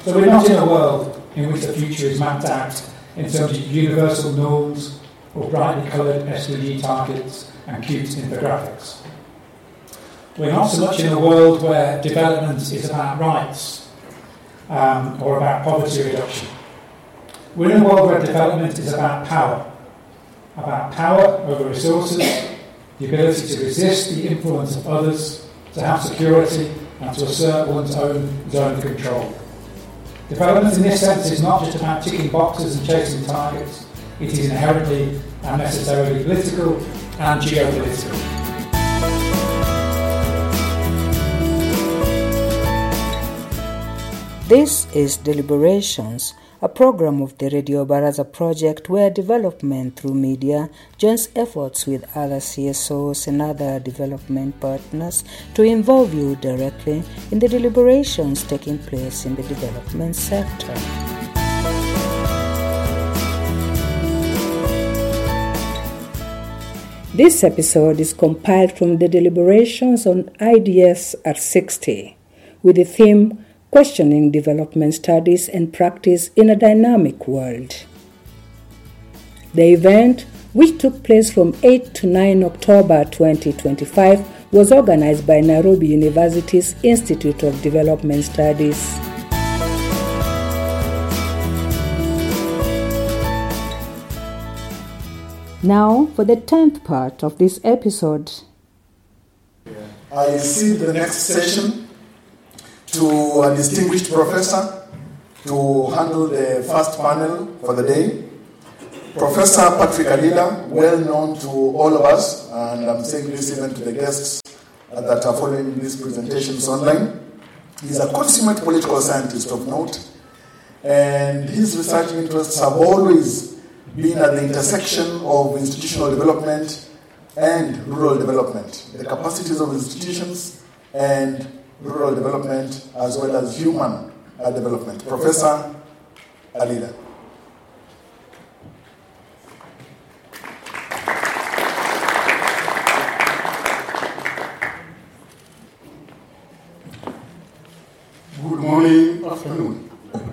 So we're not in a world in which the future is mapped out in terms of universal norms or brightly coloured SDG targets and cute infographics. We're not so much in a world where development is about rights or about poverty reduction. We're in a world where development is about power over resources, the ability to resist the influence of others, to have security, and to assert one's own zone of control. Development in this sense is not just about ticking boxes and chasing targets. It is inherently and necessarily political and geopolitical. This is Deliberations, a program of the Radio Baraza project where development through media joins efforts with other CSOs and other development partners to involve you directly in the deliberations taking place in the development sector. This episode is compiled from the deliberations on IDS at 60 with the theme Questioning Development Studies and Practice in a Dynamic World. The event, which took place from 8 to 9 October 2025, was organized by Nairobi University's Institute of Development Studies. Now, for the 10th part of this episode. I see the next session to a distinguished professor to handle the first panel for the day. Professor Patrick Alila, well known to all of us, and I'm saying this even to the guests that are following these presentations online. He's a consummate political scientist of note, and his research interests have always been at the intersection of institutional development and rural development, the capacities of institutions and rural development, as well as human development. Professor Alila. Good morning, afternoon.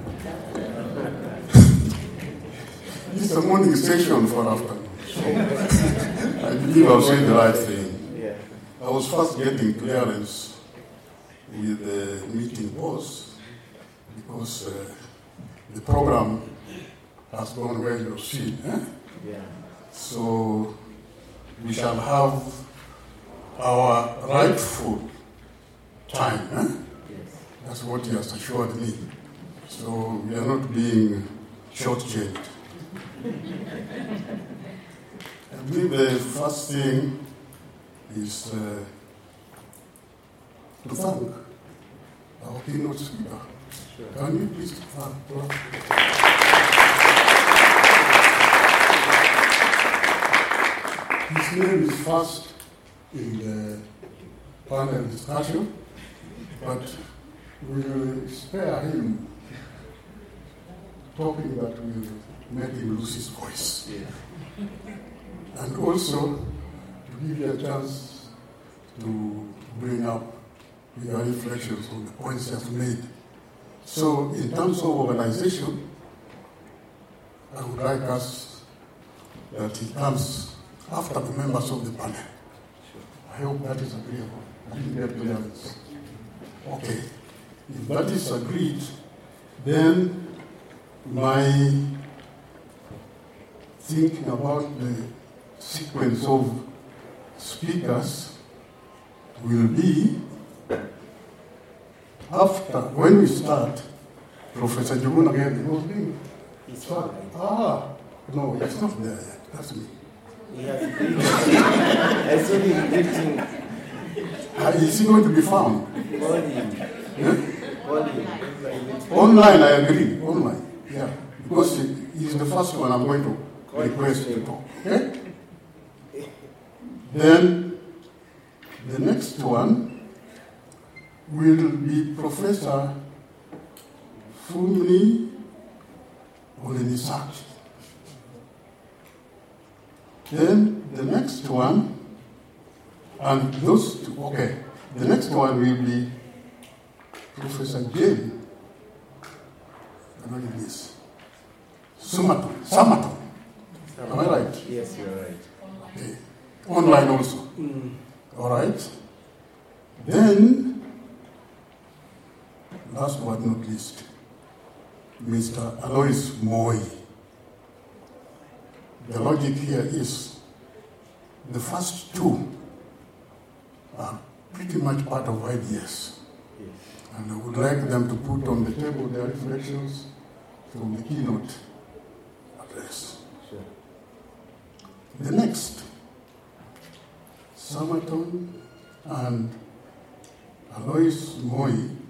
This is a morning session for afternoon. So I believe I was saying the right thing. I was first getting clearance with the meeting boss because the program has gone well, you've seen. So we shall have our rightful time. That's what he has assured me. So we are not being shortchanged. I believe the first thing is to thank our keynote speaker. Sure. Can you please thank her? His name is first in the panel discussion, but we will spare him talking that will make him lose his voice. And also to give you a chance to bring up your reflections on the points you have made. So in terms of organization, I would like us that he comes after the members of the panel. I hope that is agreeable. I didn't get clearance. Okay. If that is agreed, then my thinking about the sequence of speakers will be after, when we start, Professor Njuguna again, he was being. It's fine. No, it's not there yet. That's me. I saw him drifting. Is he going to be found? Call him. Online, I agree. Online, yeah. Because he's the first one I'm going to request to talk. Okay? Then the next one will be Professor Funmi Olenisaki. Then the next one, and those two, okay. The next one will be Professor Jane cannot read this. Summaton. Am I right? Yes, you're right. Okay. Online also. All right. Then, last but not least, Mr. Alois Moi. The logic here is the first two are pretty much part of ideas. Yes. And I would like them to put on the table their reflections from the keynote address. Sure. The next, Summerton and Alois Moi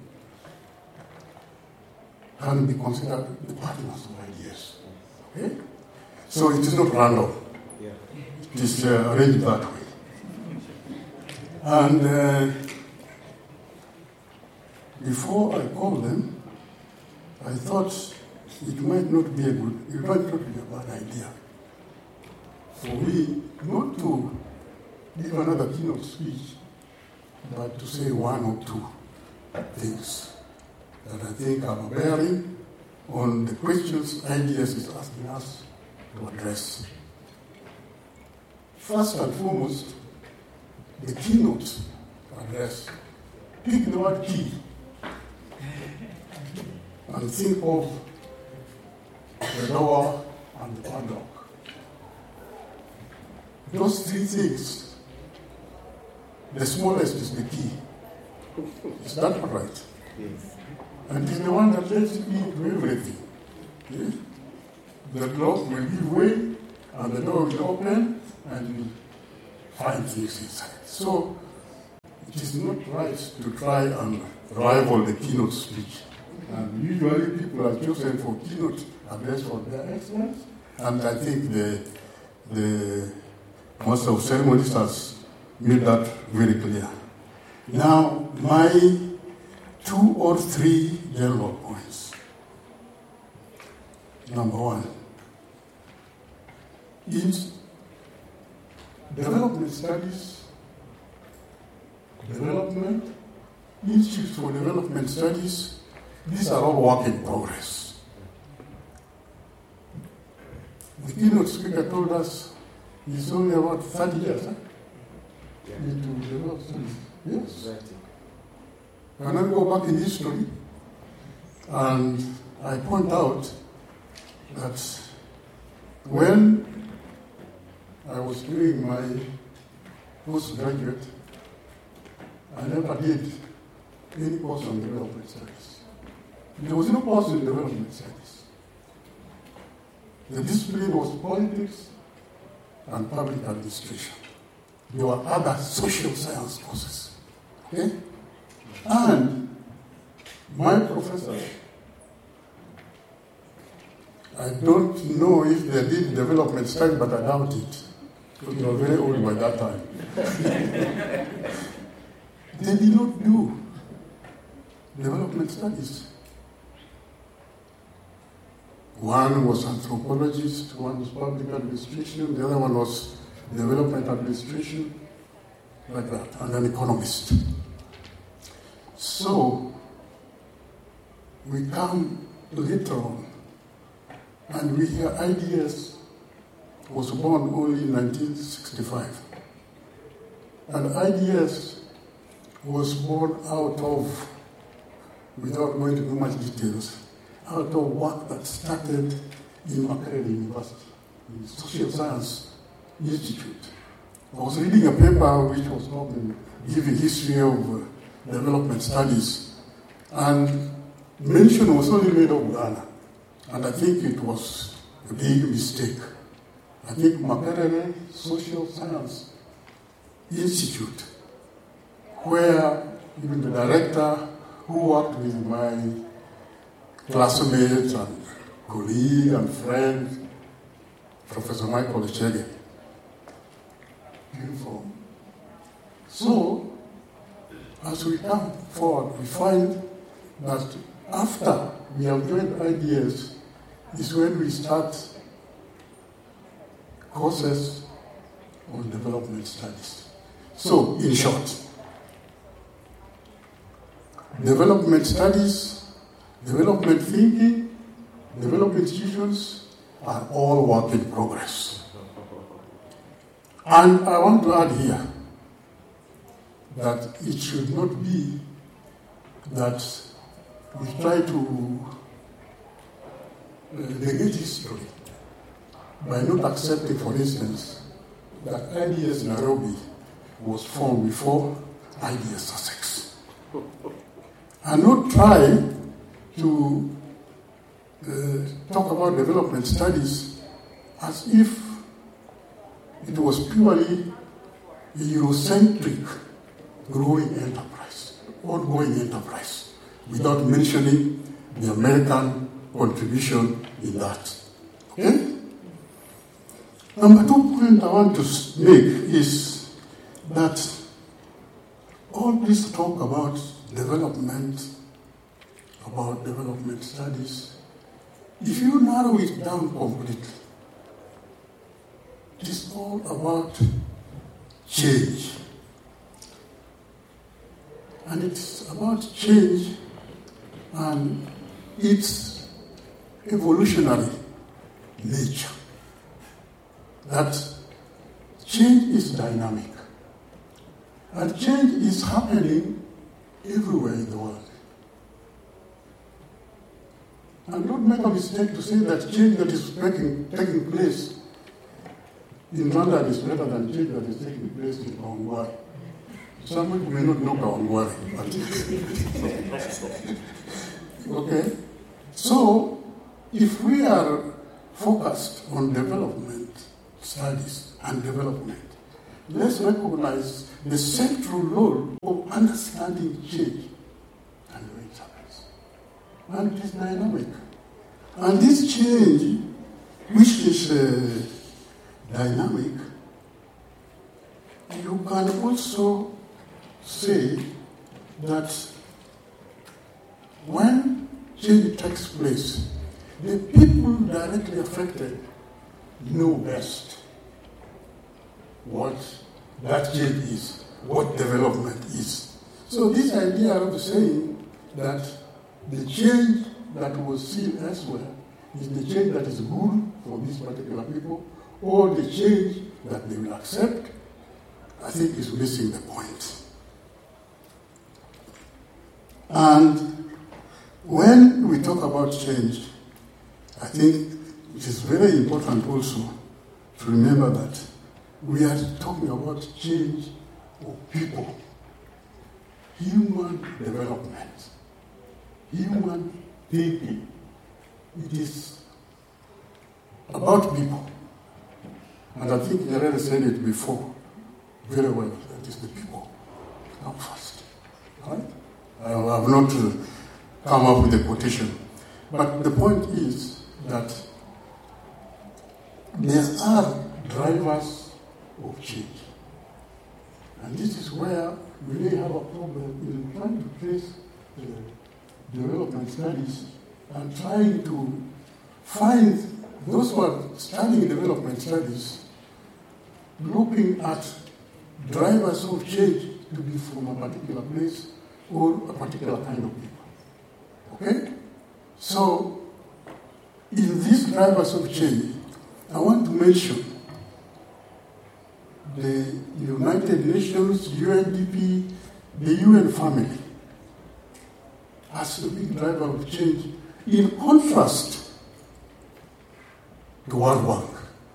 can be considered the partners of ideas. Okay? So it is not random. Yeah. It is arranged that way. And before I called them, I thought it might not be a bad idea for me not to give another keynote speech, but to say one or two things that I think have a bearing on the questions ideas is asking us to address. First and foremost, the keynote address. Pick the word key and think of the door and the padlock. Those three things, the smallest is the key. Is that right? Yes. And it's the one that lets you into everything. Okay? The lock will give way, and the door will open, and you'll find things inside. So, it is not right to try and rival the keynote speech. And usually people are chosen for keynote address for their excellence, and I think the Master of Ceremonies has made that very clear. Now, my 2 or 3 general points. Number 1 is development studies, development, institutes for development studies, these are all work in progress. The keynote speaker told us he's only about 30 years into development studies. Yes. Exactly. Can I go back in history? And I point out that when I was doing my postgraduate, I never did any course on development studies. There was no course in development studies. The discipline was politics and public administration. There were other social science courses. Okay? And my professor, I don't know if they did development study, but I doubt it. Because they were very old by that time. They did not do development studies. One was anthropologist, one was public administration, the other one was development administration, like that, and an economist. So, we come later on, and we hear IDS was born only in 1965. And IDS was born out of, without going into much details, out of work that started in Makerere University, in the Social Science Institute. I was reading a paper which was giving history of development studies, and mention was only made of Ghana, and I think it was a big mistake. I think Makerere Social Science Institute, where even the director who worked with my classmate and colleague and friend, Professor Michael Echege, came from. So, as we come forward, we find that after we have joined IDS is when we start courses on development studies. So, in short, development studies, development thinking, development institutions are all work in progress. And I want to add here that it should not be that we try to negate history by not accepting, for instance, that IDS Nairobi was formed before IDS Sussex. And not try to talk about development studies as if it was purely a Eurocentric growing enterprise, ongoing enterprise, without mentioning the American contribution in that. Okay? Number 2 point I want to make is that all this talk about development studies, if you narrow it down completely, it is all about change. And it's about change and its evolutionary nature. That change is dynamic. And change is happening everywhere in the world. And don't make a mistake to say that change that is taking place in London is better than change that is taking place in Kawangware. Some people may not know Kawangware, but okay. So, if we are focused on development studies and development, let's recognize the central role of understanding change and where it happens. And it is dynamic. And this change, which is dynamic, you can also say that when change takes place, the people directly affected know best what that change is, what development is. So this idea of saying that the change that was seen elsewhere is the change that is good for these particular people, or the change that they will accept, I think is missing the point. And when we talk about change, I think it is very important also to remember that we are talking about change of people, human development, human thinking. It is about people. And I think Nyerere said it before very well, that is the people come first. Right? I have not come up with a quotation. But the point is that there are drivers of change. And this is where we may have a problem in trying to trace development studies and trying to find those who are studying development studies looking at drivers of change to be from a particular place or a particular kind of people. Okay? So, in these drivers of change, I want to mention the United Nations, UNDP, the UN family as the big driver of change, in contrast to World Bank.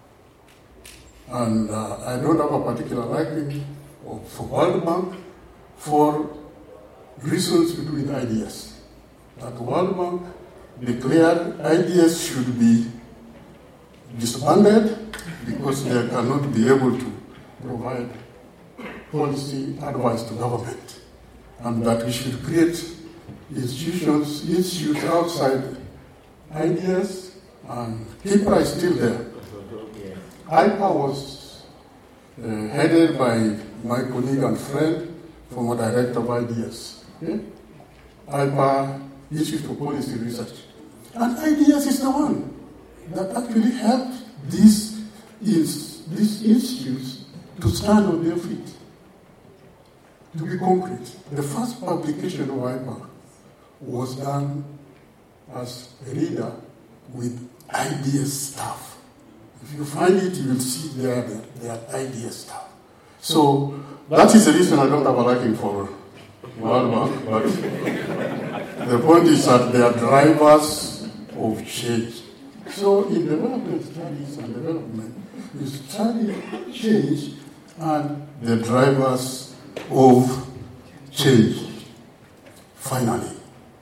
And I don't have a particular liking for World Bank for reasons to do with IDS. That World Bank declared IDS should be disbanded because they cannot be able to provide policy advice to government, and that we should create institutes outside IDS, and IPRA is still there. IPA was headed by my colleague and friend, former director of IDS. Okay? IPA, Institute for Policy Research. And IDS is the one that actually helped these institutes to stand on their feet. To be concrete, the first publication of IPA was done as a reader with ideas stuff. If you find it, you will see there they are ideas stuff. So that is the reason I don't have a liking for World Bank, but the point is that they are drivers of change. So in development studies and development, you study change and the drivers of change. Finally,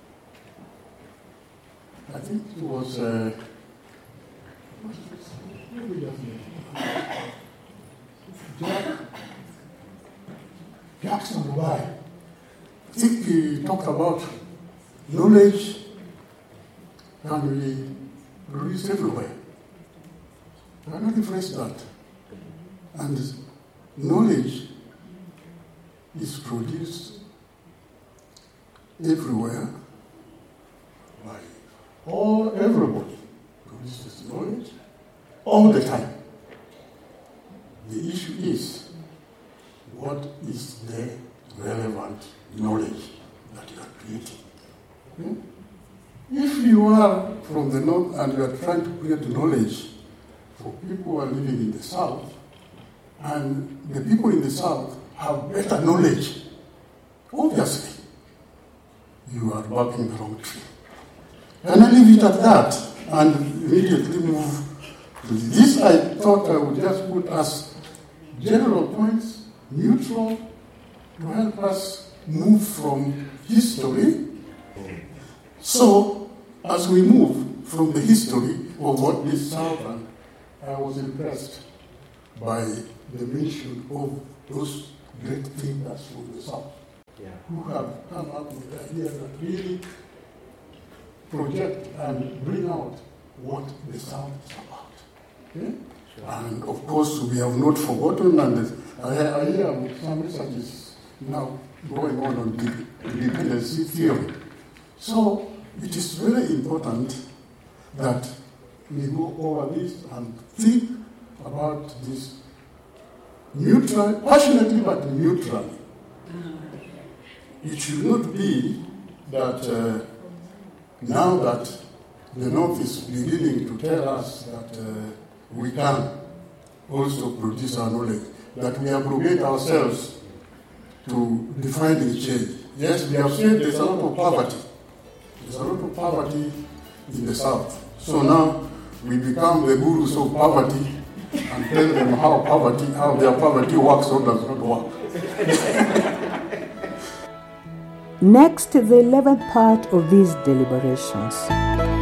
I think it was Jackson Dubai. I think he talked about knowledge can be produced everywhere. Why not rephrase that? And knowledge is produced everywhere by everybody produces knowledge all the time. The issue is, what is the relevant knowledge that you are creating? If you are from the north and you are trying to create knowledge for people who are living in the south, and the people in the south have better knowledge, obviously, you are barking the wrong tree. And I leave it at that and immediately move to this. I thought I would just put as general points, neutral, to help us move from history. So, as we move from the history of what is Southern, I was impressed by the mention of those great thinkers from the South, who have come up with ideas that really project and bring out what the South is about. Okay? And of course, we have not forgotten, and I hear some research is now going on dependency theory. So it is very important that we go over this and think about this neutral, passionately but neutrally. It should not be that now that the North is beginning to tell us that we can also produce our knowledge, that we abrogate ourselves to defining change. Yes, we have said there's a lot of poverty. There's a lot of poverty in the South. So now we become the gurus of poverty and tell them how their poverty works or does not work. Next, the 11th part of these deliberations.